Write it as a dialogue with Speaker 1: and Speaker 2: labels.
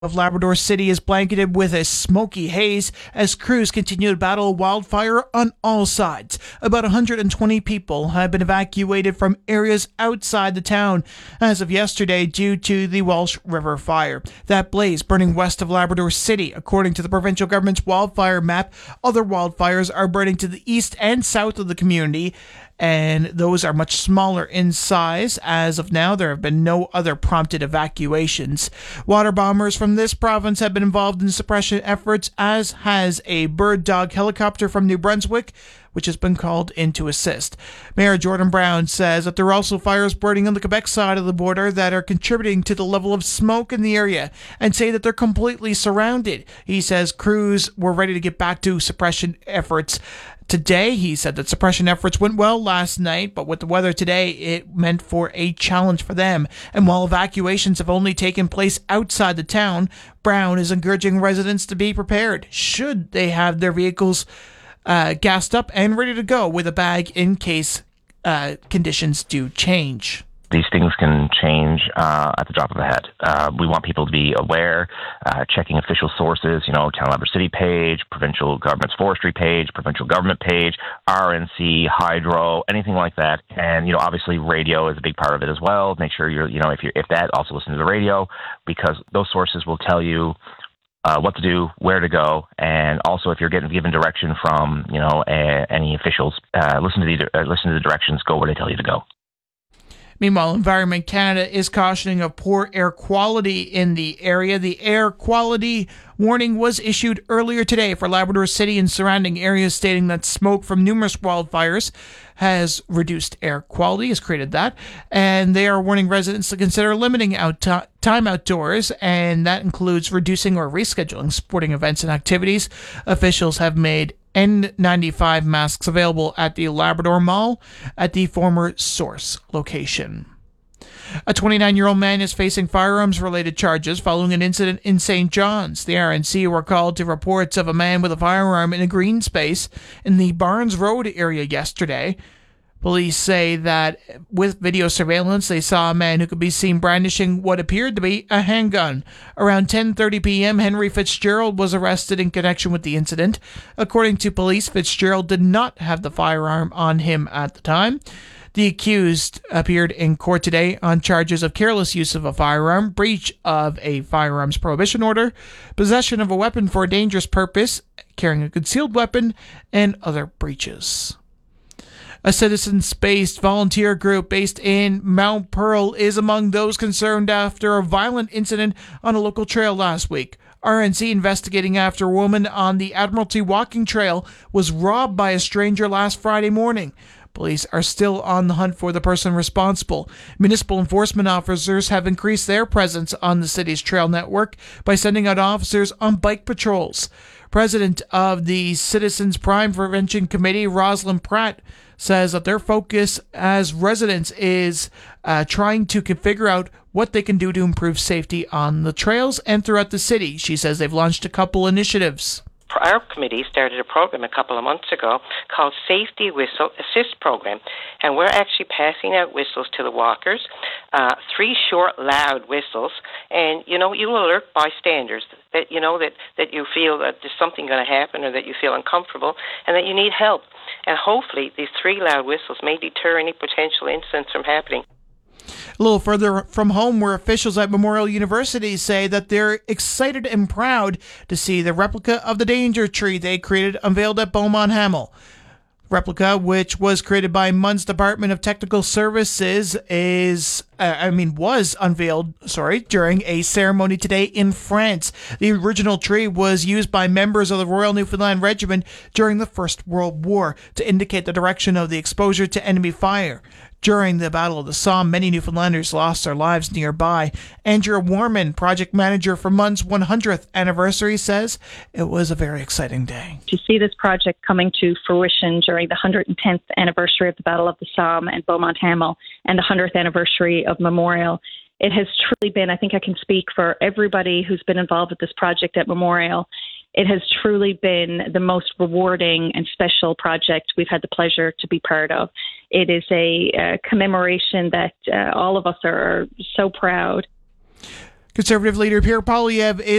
Speaker 1: of Labrador City is blanketed with a smoky haze as crews continue to battle wildfire on all sides. About 120 people have been evacuated from areas outside the town as of yesterday due to the Walsh River fire. That blaze burning west of Labrador City. According to the provincial government's wildfire map, other wildfires are burning to the east and south of the community, and those are much smaller in size. As of now, there have been no other prompted evacuations. Water bombers from this province have been involved in suppression efforts, as has a bird dog helicopter from New Brunswick, which has been called in to assist. Mayor Jordan Brown says that there are also fires burning on the Quebec side of the border that are contributing to the level of smoke in the area, and say that they're completely surrounded. He says crews were ready to get back to suppression efforts today. He said that suppression efforts went well last night, but with the weather today, it meant for a challenge for them. And while evacuations have only taken place outside the town, Brown is encouraging residents to be prepared should they have their vehicles gassed up and ready to go with a bag in case conditions do change.
Speaker 2: These things can change at the drop of a hat. We want people to be aware, checking official sources, Town Labrador City page, provincial government's forestry page, provincial government page, RNC, hydro, anything like that. And, obviously radio is a big part of it as well. Make sure if that, also listen to the radio, because those sources will tell you what to do, where to go, and also if you're getting given direction from, any officials, listen to the directions, go where they tell you to go.
Speaker 1: Meanwhile, Environment Canada is cautioning of poor air quality in the area. The air quality warning was issued earlier today for Labrador City and surrounding areas, stating that smoke from numerous wildfires has reduced air quality, has created that, and they are warning residents to consider limiting time outdoors, and that includes reducing or rescheduling sporting events and activities. Officials have made N95 masks available at the Labrador Mall at the former Source location. A 29-year-old man is facing firearms-related charges following an incident in St. John's. The RNC were called to reports of a man with a firearm in a green space in the Barnes Road area yesterday. Police say that with video surveillance, they saw a man who could be seen brandishing what appeared to be a handgun. Around 10:30 p.m., Henry Fitzgerald was arrested in connection with the incident. According to police, Fitzgerald did not have the firearm on him at the time. The accused appeared in court today on charges of careless use of a firearm, breach of a firearms prohibition order, possession of a weapon for a dangerous purpose, carrying a concealed weapon, and other breaches. A citizens-based volunteer group based in Mount Pearl is among those concerned after a violent incident on a local trail last week. RNC investigating after a woman on the Admiralty Walking Trail was robbed by a stranger last Friday morning. Police are still on the hunt for the person responsible. Municipal enforcement officers have increased their presence on the city's trail network by sending out officers on bike patrols. President of the Citizens Crime Prevention Committee, Rosalind Pratt, says that their focus as residents is trying to figure out what they can do to improve safety on the trails and throughout the city. She says they've launched a couple initiatives.
Speaker 3: Our committee started a program a couple of months ago called Safety Whistle Assist Program, and we're actually passing out whistles to the walkers, 3 short, loud whistles, and you will alert bystanders that that you feel that there's something going to happen or that you feel uncomfortable and that you need help. And hopefully these 3 loud whistles may deter any potential incidents from happening.
Speaker 1: A little further from home, where officials at Memorial University say that they're excited and proud to see the replica of the danger tree they created unveiled at Beaumont Hamel. Replica, which was created by MUN's Department of Technical Services, was unveiled, during a ceremony today in France. The original tree was used by members of the Royal Newfoundland Regiment during the First World War to indicate the direction of the exposure to enemy fire. During the Battle of the Somme, many Newfoundlanders lost their lives nearby. Andrea Warman, project manager for MUN's 100th anniversary, says it was a very exciting day.
Speaker 4: To see this project coming to fruition during the 110th anniversary of the Battle of the Somme and Beaumont Hamel and the 100th anniversary of Memorial, it has truly been, I think I can speak for everybody who's been involved with this project at Memorial, it has truly been the most rewarding and special project we've had the pleasure to be part of. It is a commemoration that all of us are so proud.
Speaker 1: Conservative leader Pierre Poilievre is